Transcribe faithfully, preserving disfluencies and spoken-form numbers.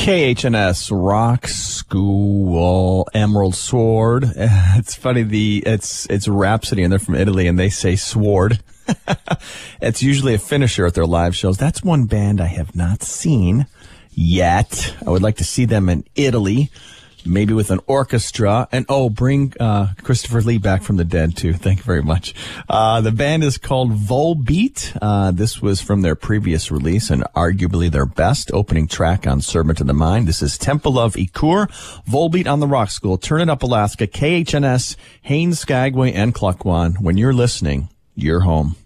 K H N S Rock School, Emerald Sword. It's funny, the it's it's Rhapsody, and they're from Italy, and they say sword. It's usually a finisher at their live shows. That's one band I have not seen yet. I would like to see them in Italy, maybe with an orchestra. And, oh, bring uh Christopher Lee back from the dead, too. Thank you very much. Uh The band is called Volbeat. Uh This was from their previous release and arguably their best opening track on Servant of the Mind. This is Temple of Ikur, Volbeat on the Rock School. Turn It Up Alaska, K H N S, Haines, Skagway, and Klukwan. When you're listening, you're home.